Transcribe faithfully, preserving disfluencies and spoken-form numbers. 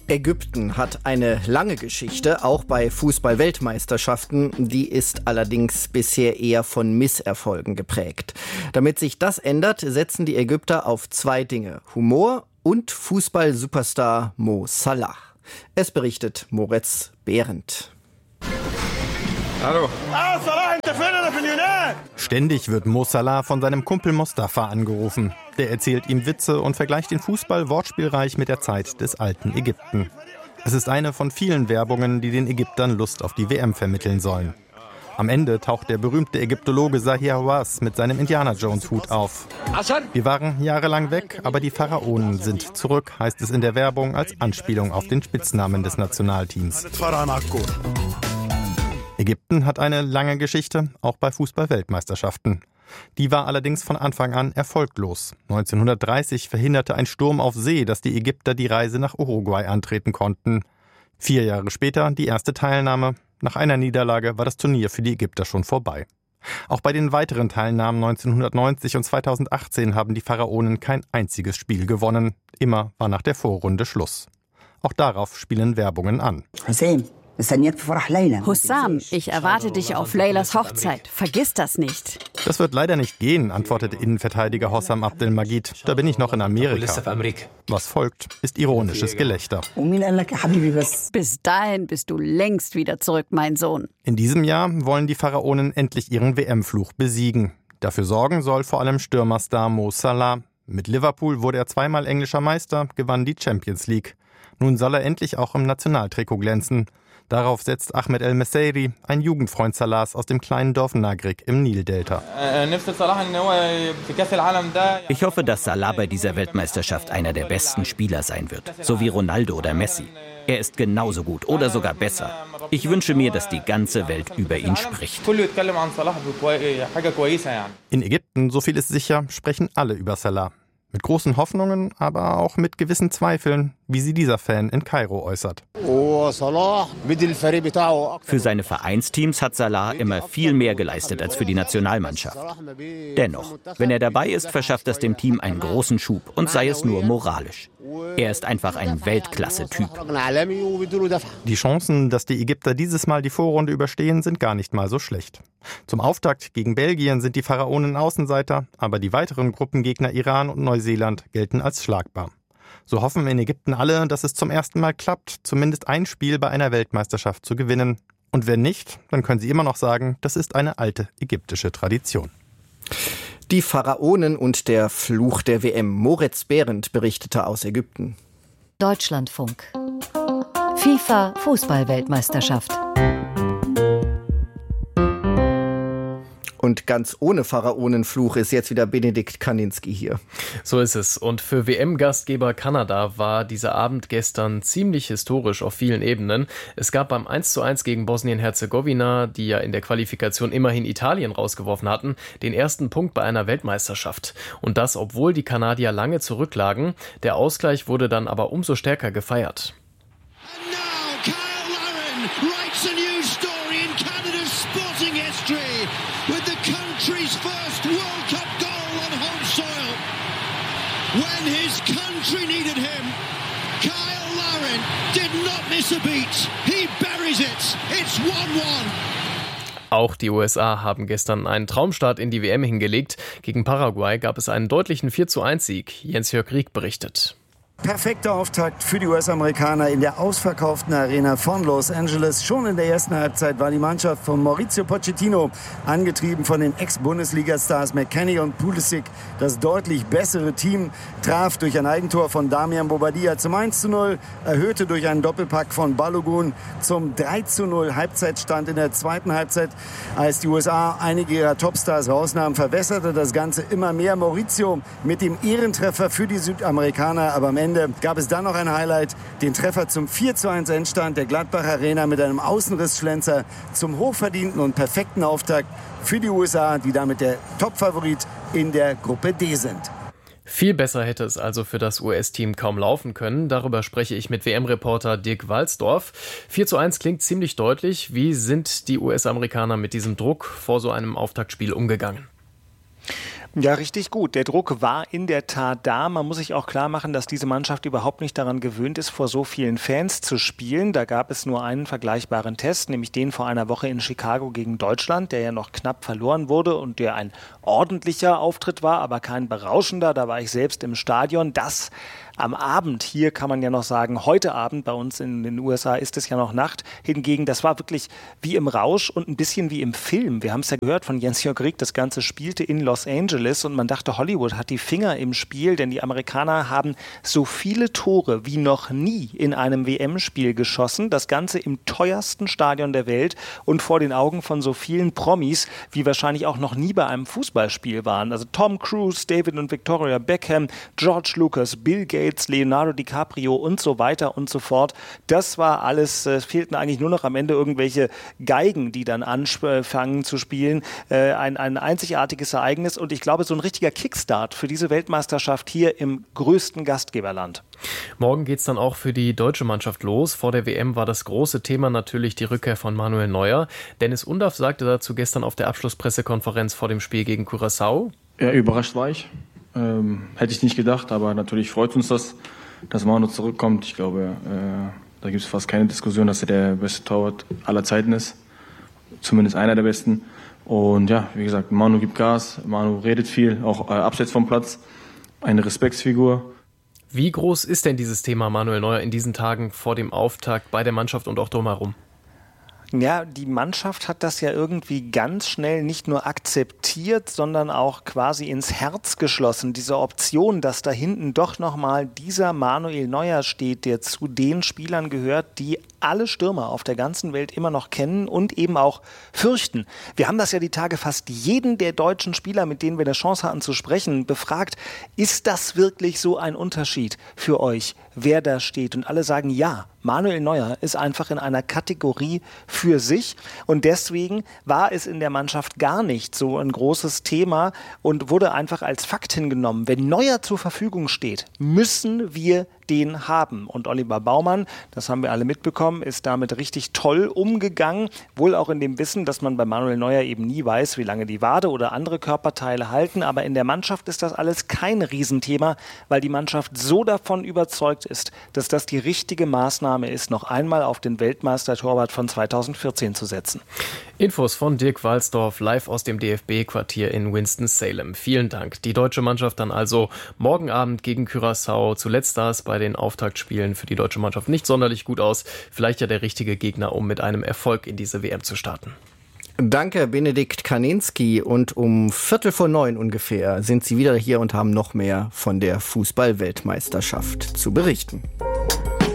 Ägypten hat eine lange Geschichte, auch bei Fußball-Weltmeisterschaften. Die ist allerdings bisher eher von Misserfolgen geprägt. Damit sich das ändert, setzen die Ägypter auf zwei Dinge: Humor und Fußball-Superstar Mo Salah. Es berichtet Moritz Behrendt. Hallo. Ständig wird Mo Salah von seinem Kumpel Mostafa angerufen. Der erzählt ihm Witze und vergleicht den Fußball wortspielreich mit der Zeit des alten Ägypten. Es ist eine von vielen Werbungen, die den Ägyptern Lust auf die W M vermitteln sollen. Am Ende taucht der berühmte Ägyptologe Zahi Hawass mit seinem Indiana-Jones-Hut auf. Wir waren jahrelang weg, aber die Pharaonen sind zurück, heißt es in der Werbung als Anspielung auf den Spitznamen des Nationalteams. Ägypten hat eine lange Geschichte, auch bei Fußball-Weltmeisterschaften. Die war allerdings von Anfang an erfolglos. neunzehnhundertdreißig verhinderte ein Sturm auf See, dass die Ägypter die Reise nach Uruguay antreten konnten. Vier Jahre später die erste Teilnahme. Nach einer Niederlage war das Turnier für die Ägypter schon vorbei. Auch bei den weiteren Teilnahmen neunzehnhundertneunzig und zweitausendachtzehn haben die Pharaonen kein einziges Spiel gewonnen. Immer war nach der Vorrunde Schluss. Auch darauf spielen Werbungen an. Hussam, ich erwarte dich auf Leylas Hochzeit. Vergiss das nicht. Das wird leider nicht gehen, antwortete Innenverteidiger Hossam Abdelmajid. Da bin ich noch in Amerika. Was folgt, ist ironisches Gelächter. Bis dahin bist du längst wieder zurück, mein Sohn. In diesem Jahr wollen die Pharaonen endlich ihren W M-Fluch besiegen. Dafür sorgen soll vor allem Stürmerstar Mo Salah. Mit Liverpool wurde er zweimal englischer Meister, gewann die Champions League. Nun soll er endlich auch im Nationaltrikot glänzen. Darauf setzt Ahmed El Messairi, ein Jugendfreund Salahs aus dem kleinen Dorf Nagreg im Nildelta. Ich hoffe, dass Salah bei dieser Weltmeisterschaft einer der besten Spieler sein wird, so wie Ronaldo oder Messi. Er ist genauso gut oder sogar besser. Ich wünsche mir, dass die ganze Welt über ihn spricht. In Ägypten, so viel ist sicher, sprechen alle über Salah. Mit großen Hoffnungen, aber auch mit gewissen Zweifeln, wie sie dieser Fan in Kairo äußert. Für seine Vereinsteams hat Salah immer viel mehr geleistet als für die Nationalmannschaft. Dennoch, wenn er dabei ist, verschafft das dem Team einen großen Schub und sei es nur moralisch. Er ist einfach ein Weltklasse-Typ. Die Chancen, dass die Ägypter dieses Mal die Vorrunde überstehen, sind gar nicht mal so schlecht. Zum Auftakt gegen Belgien sind die Pharaonen Außenseiter, aber die weiteren Gruppengegner Iran und Neuseeland gelten als schlagbar. So hoffen in Ägypten alle, dass es zum ersten Mal klappt, zumindest ein Spiel bei einer Weltmeisterschaft zu gewinnen. Und wenn nicht, dann können sie immer noch sagen, das ist eine alte ägyptische Tradition. Die Pharaonen und der Fluch der W M. Moritz Behrendt berichtete aus Ägypten. Deutschlandfunk. FIFA-Fußball-Weltmeisterschaft. Und ganz ohne Pharaonenfluch ist jetzt wieder Benedikt Kaninski hier. So ist es. Und für W M-Gastgeber Kanada war dieser Abend gestern ziemlich historisch auf vielen Ebenen. Es gab beim eins zu eins gegen Bosnien-Herzegowina, die ja in der Qualifikation immerhin Italien rausgeworfen hatten, den ersten Punkt bei einer Weltmeisterschaft. Und das, obwohl die Kanadier lange zurücklagen. Der Ausgleich wurde dann aber umso stärker gefeiert. With the country's first World Cup goal on home soil. When his country needed him, Kyle Larin did not miss a beat. He buries it. It's one one. Auch die U S A haben gestern einen Traumstart in die W M hingelegt. Gegen Paraguay gab es einen deutlichen vier zu eins Sieg. Jens-Jörg Rieck berichtet. Perfekter Auftakt für die U S-Amerikaner in der ausverkauften Arena von Los Angeles. Schon in der ersten Halbzeit war die Mannschaft von Mauricio Pochettino, angetrieben von den Ex-Bundesliga-Stars McKennie und Pulisic, das deutlich bessere Team, traf durch ein Eigentor von Damian Bobadilla zum eins zu null, erhöhte durch einen Doppelpack von Balogun zum drei zu null Halbzeitstand in der zweiten Halbzeit. Als die U S A einige ihrer Topstars rausnahmen, verwässerte das Ganze immer mehr. Mauricio mit dem Ehrentreffer für die Südamerikaner, aber am Ende gab es dann noch ein Highlight, den Treffer zum vier zu eins Endstand der Gladbach Arena mit einem Außenrissschlenzer zum hochverdienten und perfekten Auftakt für die U S A, die damit der Topfavorit in der Gruppe D sind. Viel besser hätte es also für das U S-Team kaum laufen können. Darüber spreche ich mit W M-Reporter Dirk Walsdorf. vier zu eins klingt ziemlich deutlich. Wie sind die U S-Amerikaner mit diesem Druck vor so einem Auftaktspiel umgegangen? Ja, richtig gut. Der Druck war in der Tat da. Man muss sich auch klar machen, dass diese Mannschaft überhaupt nicht daran gewöhnt ist, vor so vielen Fans zu spielen. Da gab es nur einen vergleichbaren Test, nämlich den vor einer Woche in Chicago gegen Deutschland, der ja noch knapp verloren wurde und der ein ordentlicher Auftritt war, aber kein berauschender. Da war ich selbst im Stadion. Das am Abend, hier kann man ja noch sagen, heute Abend, bei uns in den U S A ist es ja noch Nacht. Hingegen, das war wirklich wie im Rausch und ein bisschen wie im Film. Wir haben es ja gehört von Jens-Jörg Rieck, das Ganze spielte in Los Angeles und man dachte, Hollywood hat die Finger im Spiel, denn die Amerikaner haben so viele Tore wie noch nie in einem W M-Spiel geschossen. Das Ganze im teuersten Stadion der Welt und vor den Augen von so vielen Promis, wie wahrscheinlich auch noch nie bei einem Fußballspiel waren. Also Tom Cruise, David und Victoria Beckham, George Lucas, Bill Gates, Leonardo DiCaprio und so weiter und so fort. Das war alles, es fehlten eigentlich nur noch am Ende irgendwelche Geigen, die dann anfangen zu spielen. Äh, ein, ein einzigartiges Ereignis und ich glaube, so ein richtiger Kickstart für diese Weltmeisterschaft hier im größten Gastgeberland. Morgen geht es dann auch für die deutsche Mannschaft los. Vor der W M war das große Thema natürlich die Rückkehr von Manuel Neuer. Dennis Undaff sagte dazu gestern auf der Abschlusspressekonferenz vor dem Spiel gegen Curaçao. Ja, überrascht war ich. Ähm, hätte ich nicht gedacht, aber natürlich freut uns das, dass Manu zurückkommt. Ich glaube, äh, da gibt es fast keine Diskussion, dass er der beste Torwart aller Zeiten ist. Zumindest einer der besten. Und ja, wie gesagt, Manu gibt Gas, Manu redet viel, auch äh, abseits vom Platz. Eine Respektsfigur. Wie groß ist denn dieses Thema Manuel Neuer in diesen Tagen vor dem Auftakt bei der Mannschaft und auch drumherum? Ja, die Mannschaft hat das ja irgendwie ganz schnell nicht nur akzeptiert, sondern auch quasi ins Herz geschlossen. Diese Option, dass da hinten doch nochmal dieser Manuel Neuer steht, der zu den Spielern gehört, die alle Stürmer auf der ganzen Welt immer noch kennen und eben auch fürchten. Wir haben das ja die Tage fast jeden der deutschen Spieler, mit denen wir eine Chance hatten zu sprechen, befragt, ist das wirklich so ein Unterschied für euch, wer da steht? Und alle sagen ja. Manuel Neuer ist einfach in einer Kategorie für sich und deswegen war es in der Mannschaft gar nicht so ein großes Thema und wurde einfach als Fakt hingenommen. Wenn Neuer zur Verfügung steht, müssen wir den haben. Und Oliver Baumann, das haben wir alle mitbekommen, ist damit richtig toll umgegangen. Wohl auch in dem Wissen, dass man bei Manuel Neuer eben nie weiß, wie lange die Wade oder andere Körperteile halten. Aber in der Mannschaft ist das alles kein Riesenthema, weil die Mannschaft so davon überzeugt ist, dass das die richtige Maßnahme ist, noch einmal auf den Weltmeister-Torwart von zweitausendvierzehn zu setzen. Infos von Dirk Walsdorf live aus dem D F B-Quartier in Winston-Salem. Vielen Dank. Die deutsche Mannschaft dann also morgen Abend gegen Curaçao. Zuletzt sah es bei den Auftaktspielen für die deutsche Mannschaft nicht sonderlich gut aus. Vielleicht ja der richtige Gegner, um mit einem Erfolg in diese W M zu starten. Danke, Benedikt Kaninski. Und um Viertel vor neun ungefähr sind Sie wieder hier und haben noch mehr von der Fußball-Weltmeisterschaft zu berichten.